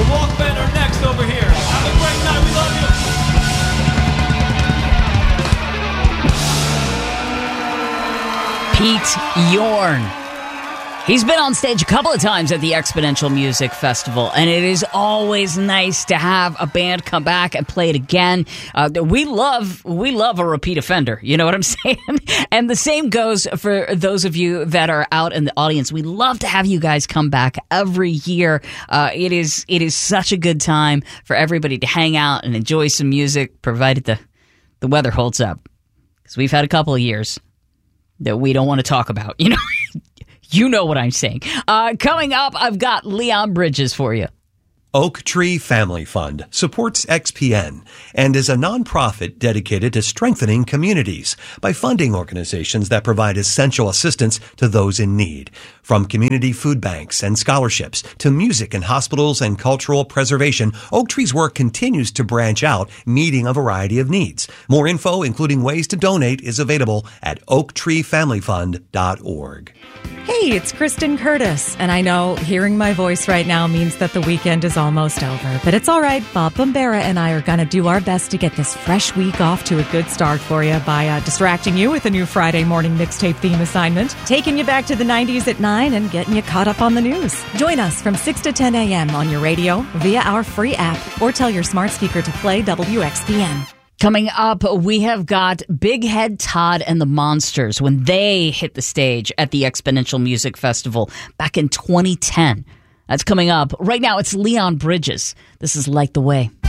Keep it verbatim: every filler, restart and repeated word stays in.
The Walkmen are next over here. Have a great night. We love you. Pete Yorn. He's been on stage a couple of times at the Exponential Music Festival, and it is always nice to have a band come back and play it again. Uh, we love we love a repeat offender, you know what I'm saying? And the same goes for those of you that are out in the audience. We love to have you guys come back every year. Uh, it is it is such a good time for everybody to hang out and enjoy some music, provided the, the weather holds up. Because we've had a couple of years that we don't want to talk about, you know? You know what I'm saying. Uh, coming up, I've got Leon Bridges for you. Oak Tree Family Fund supports X P N and is a nonprofit dedicated to strengthening communities by funding organizations that provide essential assistance to those in need. From community food banks and scholarships to music in hospitals and cultural preservation, Oak Tree's work continues to branch out, meeting a variety of needs. More info, including ways to donate, is available at oak tree family fund dot org. Hey, it's Kristen Curtis, and I know hearing my voice right now means that the weekend is almost over, but it's all right. Bob Bombera and I are going to do our best to get this fresh week off to a good start for you by uh, distracting you with a new Friday morning mixtape theme assignment, taking you back to the nineties at nine, and getting you caught up on the news. Join us from six to ten a.m. on your radio, via our free app, or tell your smart speaker to play W X P N. Coming up, we have got Big Head Todd and the Monsters when they hit the stage at the Exponential Music Festival back in twenty ten. That's coming up. Right now, it's Leon Bridges. This is Light the Way.